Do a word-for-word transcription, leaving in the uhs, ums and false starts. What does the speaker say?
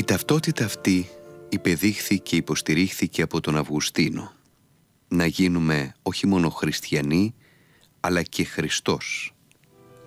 Η ταυτότητα αυτή υπεδείχθη και υποστηρίχθηκε από τον Αυγουστίνο. Να γίνουμε όχι μόνο χριστιανοί, αλλά και Χριστός.